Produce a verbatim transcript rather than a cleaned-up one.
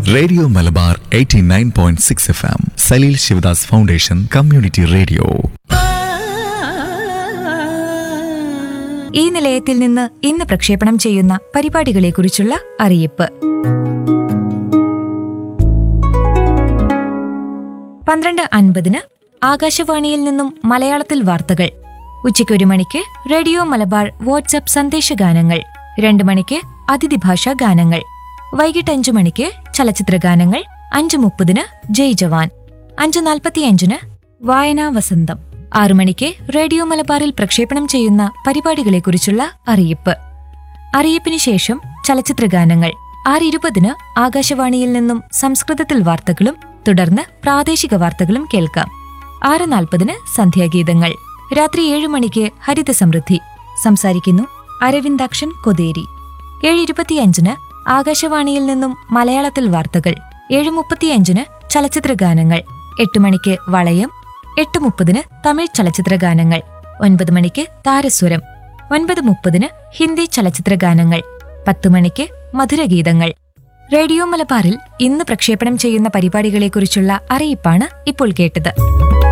Radio Malabar eighty nine point six F M Saleel Sivadas foundation community radio. ഈ നിലയത്തിൽ നിന്ന് ഇന്ന് പ്രക്ഷേപണം ചെയ്യുന്ന പരിപാടികളെക്കുറിച്ചുള്ള അറിയിപ്പ്. പന്ത്രണ്ട് അൻപതിന് ആകാശവാണിയിൽ നിന്നും മലയാളത്തിൽ വാർത്തകൾ. ഉച്ചയ്ക്ക് ഒരു മണിക്ക് റേഡിയോ മലബാർ വാട്സ്ആപ്പ് സന്ദേശഗാനങ്ങൾ. രണ്ടു മണിക്ക് അതിഥിഭാഷാ ഗാനങ്ങൾ. വൈകിട്ട് അഞ്ചു മണിക്ക് ചലച്ചിത്ര ഗാനങ്ങൾ. അഞ്ചു മുപ്പതിന് ജയ് ജവാൻ. അഞ്ചു നാൽപ്പത്തിയഞ്ചിന് വായനാ വസന്തം. ആറു മണിക്ക് റേഡിയോ മലബാറിൽ പ്രക്ഷേപണം ചെയ്യുന്ന പരിപാടികളെക്കുറിച്ചുള്ള അറിയിപ്പ്. അറിയിപ്പിന് ശേഷം ചലച്ചിത്ര ഗാനങ്ങൾ. ആറ് ഇരുപതിന് ആകാശവാണിയിൽ നിന്നും സംസ്കൃതത്തിൽ വാർത്തകളും തുടർന്ന് പ്രാദേശിക വാർത്തകളും കേൾക്കാം. ആറ് നാൽപ്പതിന് സന്ധ്യാഗീതങ്ങൾ. രാത്രി ഏഴു മണിക്ക് ഹരിത സമൃദ്ധി. സംസാരിക്കുന്നു അരവിന്ദാക്ഷൻ കൊതേരി. ഏഴ് ഇരുപത്തിയഞ്ചിന് ആകാശവാണിയിൽ നിന്നും മലയാളത്തിൽ വാർത്തകൾ. ഏഴ് മുപ്പത്തിയഞ്ചിന് ചലച്ചിത്ര ഗാനങ്ങൾ. എട്ട് മണിക്ക് വളയം. എട്ട് മുപ്പതിന് തമിഴ് ചലച്ചിത്ര ഗാനങ്ങൾ. ഒൻപത് മണിക്ക് താരസ്വരം. ഒൻപത് മുപ്പതിന് ഹിന്ദി ചലച്ചിത്ര ഗാനങ്ങൾ. പത്ത് മണിക്ക് മധുരഗീതങ്ങൾ. റേഡിയോ മലബാറിൽ ഇന്ന് പ്രക്ഷേപണം ചെയ്യുന്ന പരിപാടികളെക്കുറിച്ചുള്ള അറിയിപ്പാണ് ഇപ്പോൾ കേട്ടത്.